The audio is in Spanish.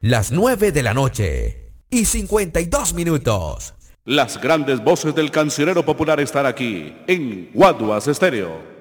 las 9 de la noche y 52 minutos. Las grandes voces del cancionero popular están aquí en Guaduas Estéreo.